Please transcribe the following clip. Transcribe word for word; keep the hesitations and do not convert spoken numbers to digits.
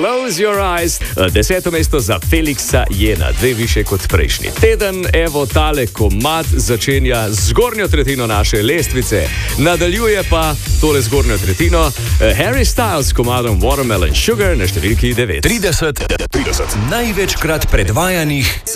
Close Your Eyes. Deseto mesto za Felixa Jena, dve više kot prejšnji teden. Evo, tale komad začenja zgornjo tretjino naše lestvice, nadaljuje pa tole zgornjo tretjino Harry Styles s komadom Watermelon Sugar na številki devet. trideset, trideset največkrat predvajanih